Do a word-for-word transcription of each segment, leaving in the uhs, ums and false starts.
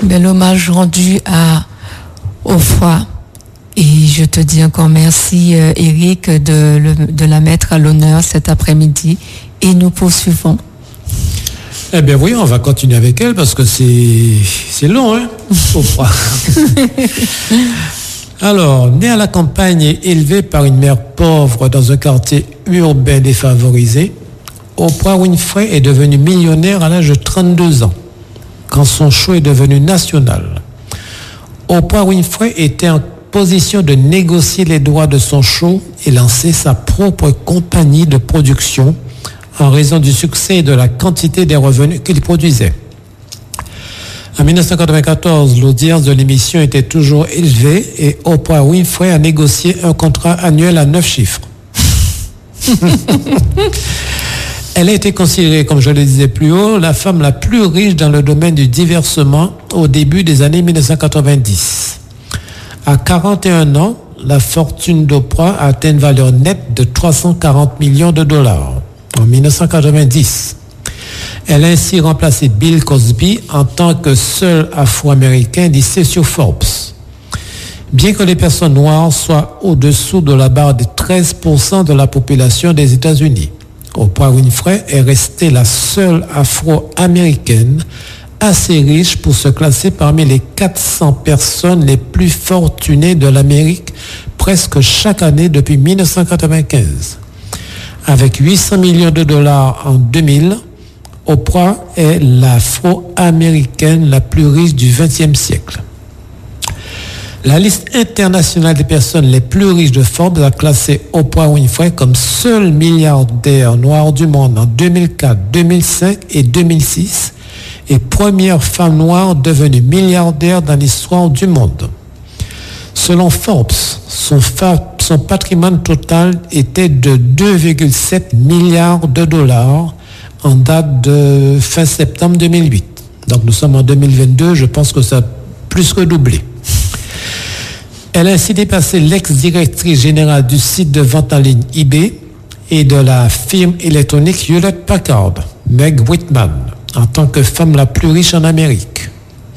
Ben, l'hommage rendu à Oprah. Et je te dis encore merci, euh, Eric, de, le, de la mettre à l'honneur cet après-midi. Et nous poursuivons. Eh bien oui, on va continuer avec elle parce que c'est, c'est long, hein, Oprah. Alors, née à la campagne et élevée par une mère pauvre dans un quartier urbain défavorisé, Oprah Winfrey est devenue millionnaire à l'âge de trente-deux ans, quand son show est devenu national. Oprah Winfrey était en position de négocier les droits de son show et lancer sa propre compagnie de production en raison du succès et de la quantité des revenus qu'il produisait. En dix-neuf cent quatre-vingt-quatorze, l'audience de l'émission était toujours élevée et Oprah Winfrey a négocié un contrat annuel à neuf chiffres. Elle a été considérée, comme je le disais plus haut, la femme la plus riche dans le domaine du divertissement au début des années dix-neuf cent quatre-vingt-dix. À quarante et un ans, la fortune d'Oprah a atteint une valeur nette de trois cent quarante millions de dollars en dix-neuf cent quatre-vingt-dix. Elle a ainsi remplacé Bill Cosby en tant que seul Afro-Américain listé sur Forbes. Bien que les personnes noires soient au-dessous de la barre de treize pour cent de la population des États-Unis, Oprah Winfrey est restée la seule Afro-Américaine assez riche pour se classer parmi les quatre cents personnes les plus fortunées de l'Amérique presque chaque année depuis dix-neuf cent quatre-vingt-quinze. Avec huit cents millions de dollars en deux mille, Oprah est l'Afro-Américaine la plus riche du vingtième siècle. La liste internationale des personnes les plus riches de Forbes a classé Oprah Winfrey comme seule milliardaire noire du monde en deux mille quatre, deux mille cinq et deux mille six et première femme noire devenue milliardaire dans l'histoire du monde. Selon Forbes, son, fa- son patrimoine total était de deux virgule sept milliards de dollars en date de fin septembre deux mille huit. Donc nous sommes en deux mille vingt-deux, je pense que ça a plus que doublé. Elle a ainsi dépassé l'ex-directrice générale du site de vente en ligne eBay et de la firme électronique Hewlett-Packard, Meg Whitman, en tant que femme la plus riche en Amérique.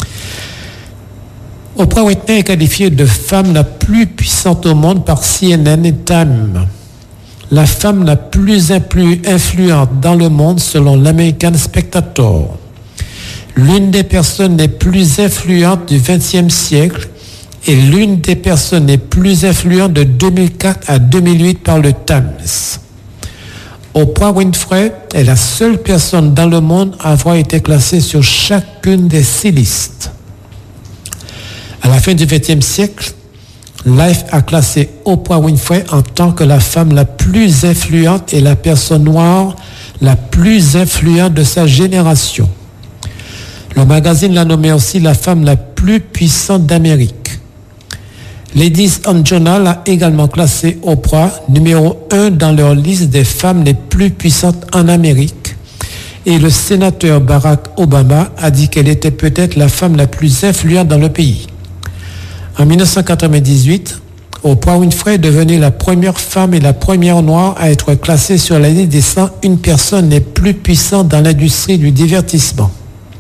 Oprah Winfrey est qualifiée de femme la plus puissante au monde par C N N et Time. La femme la plus influente dans le monde selon l'American Spectator. L'une des personnes les plus influentes du vingtième siècle et l'une des personnes les plus influentes de deux mille quatre à deux mille huit par le Times. Oprah Winfrey est la seule personne dans le monde à avoir été classée sur chacune des six listes. À la fin du vingtième siècle, Life a classé Oprah Winfrey en tant que la femme la plus influente et la personne noire la plus influente de sa génération. Le magazine l'a nommée aussi la femme la plus puissante d'Amérique. Ladies and Journal a également classé Oprah numéro un dans leur liste des femmes les plus puissantes en Amérique. Et le sénateur Barack Obama a dit qu'elle était peut-être la femme la plus influente dans le pays. En dix-neuf cent quatre-vingt-dix-huit, Oprah Winfrey est devenue la première femme et la première noire à être classée sur la liste des cent une personnes les plus puissantes dans l'industrie du divertissement.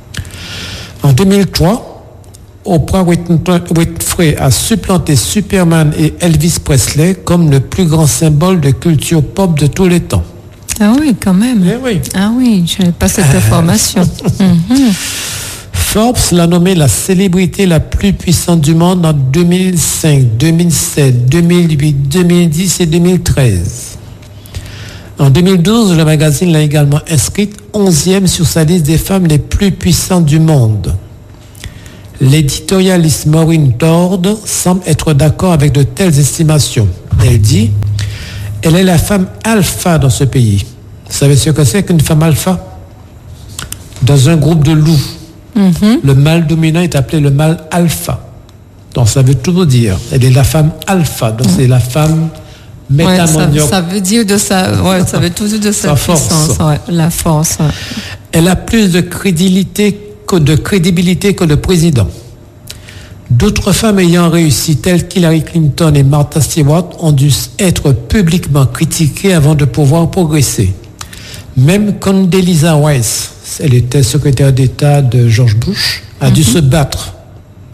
En deux mille trois, Oprah Winfrey a supplanté Superman et Elvis Presley comme le plus grand symbole de culture pop de tous les temps. Ah oui, quand même. Eh oui. Ah oui, je n'ai pas cette information. Mm-hmm. Forbes l'a nommée la célébrité la plus puissante du monde en deux mille cinq, deux mille sept, deux mille huit, deux mille dix et deux mille treize. En deux mille douze, le magazine l'a également inscrite onzième sur sa liste des femmes les plus puissantes du monde. L'éditorialiste Maureen Dord semble être d'accord avec de telles estimations. Elle dit « Elle est la femme alpha dans ce pays. » Vous savez ce que c'est qu'une femme alpha? Dans un groupe de loups, mm-hmm. le mâle dominant est appelé le mâle alpha. Donc ça veut tout vous dire. Elle est la femme alpha, donc mm. c'est la femme métamorphose. Ouais, ça, ça veut dire de sa, ouais, ça veut tout dire de sa, sa puissance, force. Ouais, la force. Ouais. Elle a plus de crédibilité que de crédibilité que le président. D'autres femmes ayant réussi, telles qu'Hillary Clinton et Martha Stewart, ont dû être publiquement critiquées avant de pouvoir progresser. Même Condoleezza Rice, elle était secrétaire d'État de George Bush, a mm-hmm. dû se battre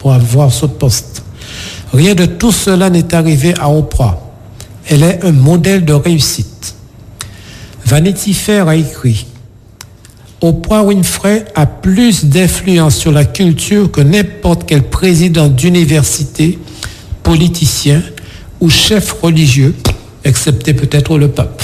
pour avoir ce poste. Rien de tout cela n'est arrivé à Oprah. Elle est un modèle de réussite. Vanity Fair a écrit: Oprah Winfrey a plus d'influence sur la culture que n'importe quel président d'université, politicien ou chef religieux, excepté peut-être le pape.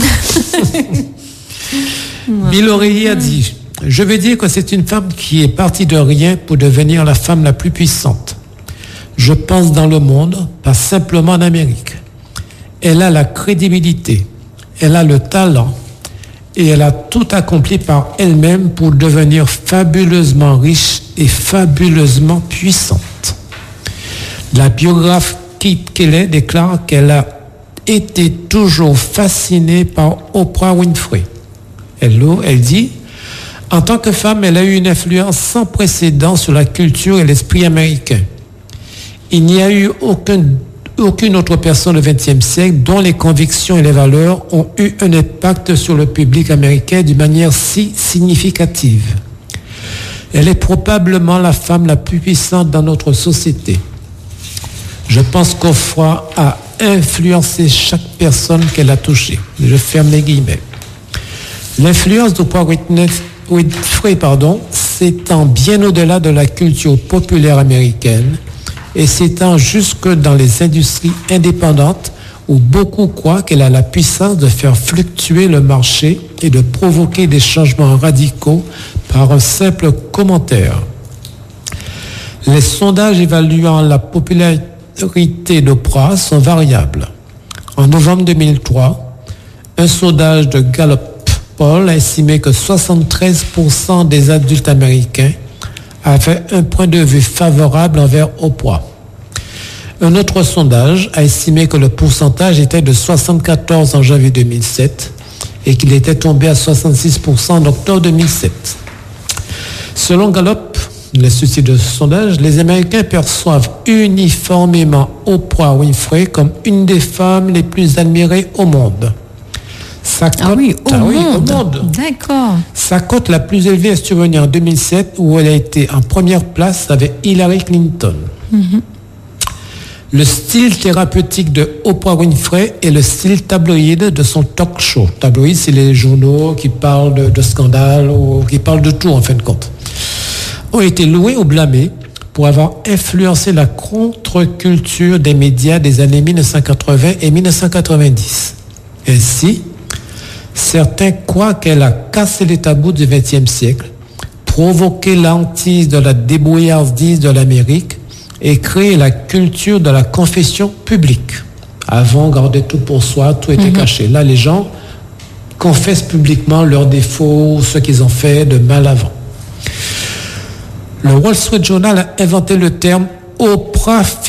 Bill O'Reilly a dit: je veux dire que c'est une femme qui est partie de rien pour devenir la femme la plus puissante. Je pense dans le monde, pas simplement en Amérique. Elle a la crédibilité, elle a le talent et elle a tout accompli par elle-même pour devenir fabuleusement riche et fabuleusement puissante. La biographe Kate Kelly déclare qu'elle a été toujours fascinée par Oprah Winfrey. Elle, elle dit: en tant que femme, elle a eu une influence sans précédent sur la culture et l'esprit américain. Il n'y a eu aucun, aucune autre personne au vingtième siècle dont les convictions et les valeurs ont eu un impact sur le public américain d'une manière si significative. Elle est probablement la femme la plus puissante dans notre société. Je pense qu'Oprah a influencé chaque personne qu'elle a touchée. Je ferme les guillemets. L'influence d'Oprah Winfrey, pardon, s'étend bien au-delà de la culture populaire américaine et s'étend jusque dans les industries indépendantes où beaucoup croient qu'elle a la puissance de faire fluctuer le marché et de provoquer des changements radicaux par un simple commentaire. Les sondages évaluant la popularité d'Oprah sont variables. En novembre deux mille trois, un sondage de Gallup Poll a estimé que soixante-treize pour cent des adultes américains avaient un point de vue favorable envers Oprah. Un autre sondage a estimé que le pourcentage était de soixante-quatorze en janvier deux mille sept et qu'il était tombé à soixante-six pour cent en octobre deux mille sept. Selon Gallup, l'institut de sondage, les Américains perçoivent uniformément Oprah Winfrey comme une des femmes les plus admirées au monde. Sa cote, ah oui, au, ah monde. Oui, au monde. D'accord. Sa cote la plus élevée est survenue en deux mille sept où elle a été en première place avec Hillary Clinton. Mm-hmm. Le style thérapeutique de Oprah Winfrey est le style tabloïd de son talk show. Tabloïd, c'est les journaux qui parlent de, de scandales ou qui parlent de tout en fin de compte. Ont été loués ou blâmés pour avoir influencé la contre-culture des médias des années mille neuf cent quatre-vingts et mille neuf cent quatre-vingt-dix. Ainsi, certains croient qu'elle a cassé les tabous du vingtième siècle, provoqué l'hantise de la débrouillardise de l'Amérique et créé la culture de la confession publique. Avant, on gardait tout pour soi, tout était mm-hmm. caché. Là, les gens confessent publiquement leurs défauts, ce qu'ils ont fait de mal avant. Le Wall Street Journal a inventé le terme « Oprahification ».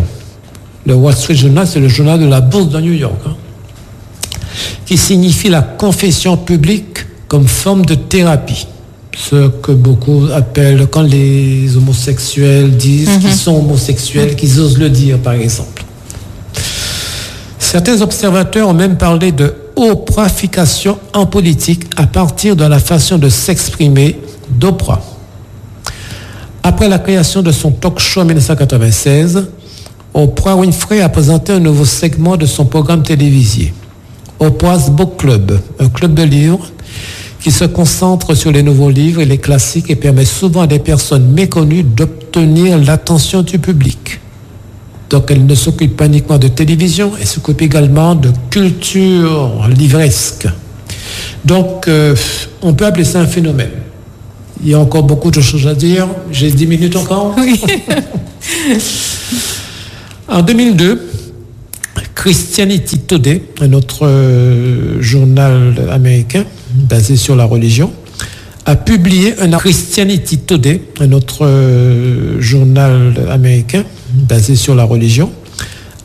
Le Wall Street Journal, c'est le journal de la bourse de New York, hein, qui signifie la confession publique comme forme de thérapie. Ce que beaucoup appellent, quand les homosexuels disent mm-hmm. qu'ils sont homosexuels, qu'ils osent le dire, par exemple. Certains observateurs ont même parlé de oprahification en politique à partir de la façon de s'exprimer d'Oprah. Après la création de son talk show en dix-neuf cent quatre-vingt-seize, Oprah Winfrey a présenté un nouveau segment de son programme télévisé, Oprah's Book Club, un club de livres qui se concentre sur les nouveaux livres et les classiques et permet souvent à des personnes méconnues d'obtenir l'attention du public. Donc elle ne s'occupe pas uniquement de télévision, elle s'occupe également de culture livresque. Donc euh, on peut appeler ça un phénomène. Il y a encore beaucoup de choses à dire. J'ai dix minutes encore. Oui. En deux mille deux, Christianity Today, un autre euh, journal américain basé sur la religion, a publié un Christianity Today, un autre euh, journal américain basé sur la religion,